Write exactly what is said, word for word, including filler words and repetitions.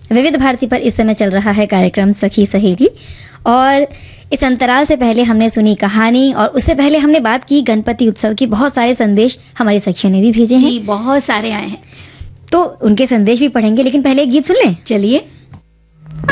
विविध भारती पर इस समय चल रहा है कार्यक्रम सखी सहेली, और इस अंतराल से पहले हमने सुनी कहानी, और उससे पहले हमने बात की गणपति उत्सव की। बहुत सारे संदेश हमारी सखियों ने भी भेजे हैं। जी, बहुत सारे आए हैं, तो उनके संदेश भी पढ़ेंगे, लेकिन पहले एक गीत सुन लें। चलिए।